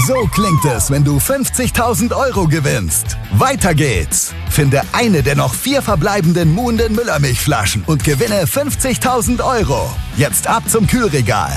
So klingt es, wenn du 50.000 € gewinnst. Weiter geht's. Finde eine der noch 4 verbleibenden Muhnden Müllermilchflaschen und gewinne 50.000 €. Jetzt ab zum Kühlregal.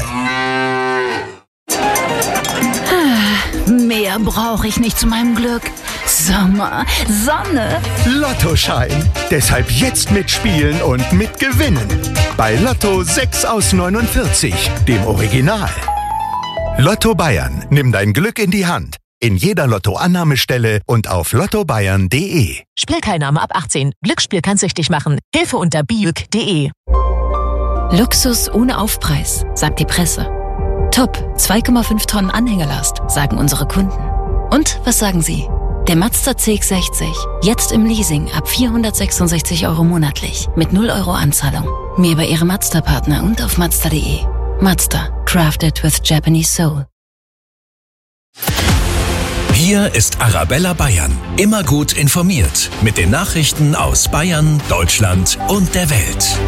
Mehr brauche ich nicht zu meinem Glück. Sommer, Sonne. Lottoschein. Deshalb jetzt mitspielen und mitgewinnen. Bei Lotto 6 aus 49, dem Original. Lotto Bayern. Nimm dein Glück in die Hand. In jeder Lotto-Annahmestelle und auf lottobayern.de. Spielteilnahme ab 18. Glücksspiel kann süchtig machen. Hilfe unter biüg.de. Luxus ohne Aufpreis, sagt die Presse. Top, 2,5 Tonnen Anhängerlast, sagen unsere Kunden. Und was sagen Sie? Der Mazda CX-60, jetzt im Leasing ab 466 € monatlich, mit 0 € Anzahlung. Mehr bei Ihrem Mazda-Partner und auf Mazda.de. Mazda, crafted with Japanese soul. Hier ist Arabella Bayern. Immer gut informiert mit den Nachrichten aus Bayern, Deutschland und der Welt.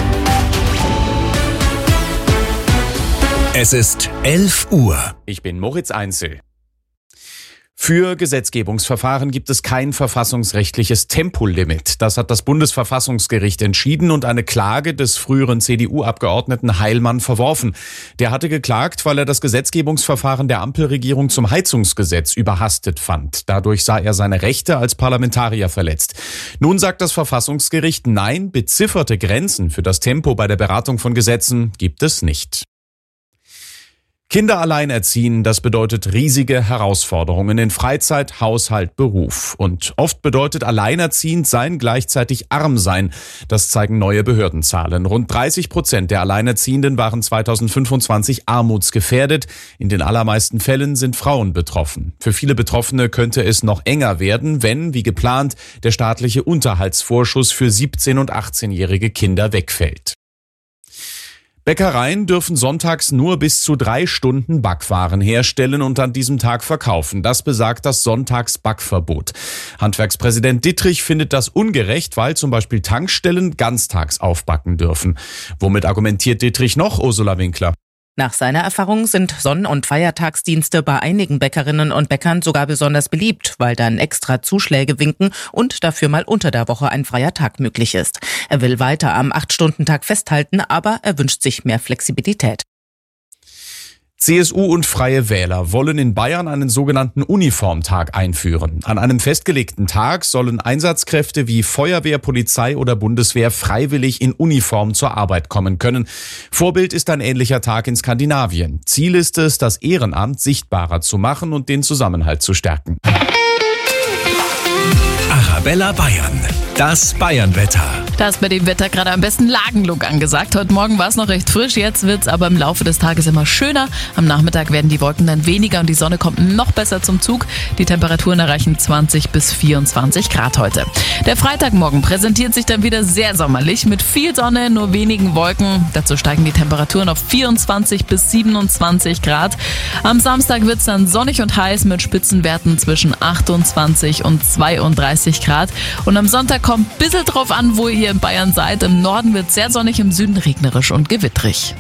Es ist 11 Uhr. Ich bin Moritz Einzel. Für Gesetzgebungsverfahren gibt es kein verfassungsrechtliches Tempolimit. Das hat das Bundesverfassungsgericht entschieden und eine Klage des früheren CDU-Abgeordneten Heilmann verworfen. Der hatte geklagt, weil er das Gesetzgebungsverfahren der Ampelregierung zum Heizungsgesetz überhastet fand. Dadurch sah er seine Rechte als Parlamentarier verletzt. Nun sagt das Verfassungsgericht, nein, bezifferte Grenzen für das Tempo bei der Beratung von Gesetzen gibt es nicht. Kinder allein erziehen, das bedeutet riesige Herausforderungen in Freizeit, Haushalt, Beruf. Und oft bedeutet alleinerziehend sein gleichzeitig arm sein. Das zeigen neue Behördenzahlen. Rund 30% der Alleinerziehenden waren 2025 armutsgefährdet. In den allermeisten Fällen sind Frauen betroffen. Für viele Betroffene könnte es noch enger werden, wenn, wie geplant, der staatliche Unterhaltsvorschuss für 17- und 18-jährige Kinder wegfällt. Bäckereien dürfen sonntags nur bis zu 3 Stunden Backwaren herstellen und an diesem Tag verkaufen. Das besagt das Sonntagsbackverbot. Handwerkspräsident Dittrich findet das ungerecht, weil zum Beispiel Tankstellen ganztags aufbacken dürfen. Womit argumentiert Dittrich noch, Ursula Winkler? Nach seiner Erfahrung sind Sonn- und Feiertagsdienste bei einigen Bäckerinnen und Bäckern sogar besonders beliebt, weil dann extra Zuschläge winken und dafür mal unter der Woche ein freier Tag möglich ist. Er will weiter am 8-Stunden-Tag festhalten, aber er wünscht sich mehr Flexibilität. CSU und Freie Wähler wollen in Bayern einen sogenannten Uniformtag einführen. An einem festgelegten Tag sollen Einsatzkräfte wie Feuerwehr, Polizei oder Bundeswehr freiwillig in Uniform zur Arbeit kommen können. Vorbild ist ein ähnlicher Tag in Skandinavien. Ziel ist es, das Ehrenamt sichtbarer zu machen und den Zusammenhalt zu stärken. Arabella Bayern. Das Bayernwetter. Da ist bei dem Wetter gerade am besten Lagenlook angesagt. Heute Morgen war es noch recht frisch, jetzt wird es aber im Laufe des Tages immer schöner. Am Nachmittag werden die Wolken dann weniger und die Sonne kommt noch besser zum Zug. Die Temperaturen erreichen 20 bis 24 Grad heute. Der Freitagmorgen präsentiert sich dann wieder sehr sommerlich mit viel Sonne, nur wenigen Wolken. Dazu steigen die Temperaturen auf 24 bis 27 Grad. Am Samstag wird es dann sonnig und heiß mit Spitzenwerten zwischen 28 und 32 Grad. Und am Sonntag kommt ein bisschen drauf an, wo ihr in Bayern seid. Im Norden wird es sehr sonnig, im Süden regnerisch und gewittrig.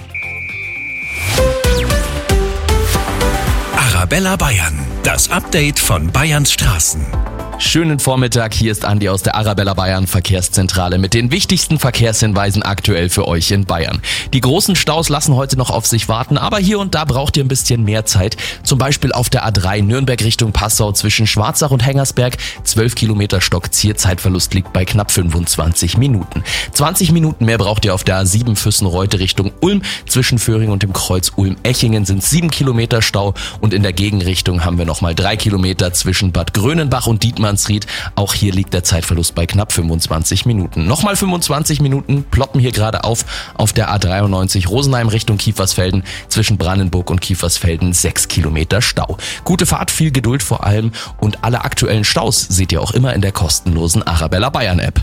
Arabella Bayern. Das Update von Bayerns Straßen. Schönen Vormittag, hier ist Andi aus der Arabella Bayern Verkehrszentrale mit den wichtigsten Verkehrshinweisen aktuell für euch in Bayern. Die großen Staus lassen heute noch auf sich warten, aber hier und da braucht ihr ein bisschen mehr Zeit. Zum Beispiel auf der A3 Nürnberg Richtung Passau zwischen Schwarzach und Hengersberg. 12 Kilometer Stockziel, Zeitverlust liegt bei knapp 25 Minuten. 20 Minuten mehr braucht ihr auf der A7 Füssen-Reute Richtung Ulm. Zwischen Föhring und dem Kreuz Ulm-Echingen sind 7 Kilometer Stau und in der Gegenrichtung haben wir nochmal 3 Kilometer zwischen Bad Grönenbach und Dietmannsried. Auch hier liegt der Zeitverlust bei knapp 25 Minuten. Nochmal 25 Minuten ploppen hier gerade auf der A93 Rosenheim Richtung Kiefersfelden. Zwischen Brandenburg und Kiefersfelden 6 Kilometer Stau. Gute Fahrt, viel Geduld vor allem und alle aktuellen Staus seht ihr auch immer in der kostenlosen Arabella Bayern App.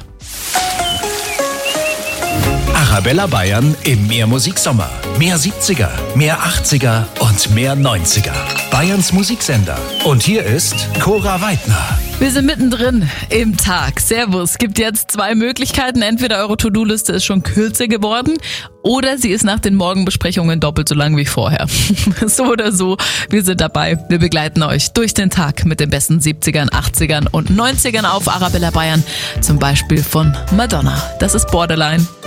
Arabella Bayern im Mehr Musiksommer. Mehr 70er, mehr 80er und mehr 90er. Bayerns Musiksender. Und hier ist Cora Weidner. Wir sind mittendrin im Tag. Servus. Gibt jetzt 2 Möglichkeiten. Entweder eure To-Do-Liste ist schon kürzer geworden oder sie ist nach den Morgenbesprechungen doppelt so lang wie vorher. So oder so, wir sind dabei. Wir begleiten euch durch den Tag mit den besten 70ern, 80ern und 90ern auf Arabella Bayern. Zum Beispiel von Madonna. Das ist Borderline.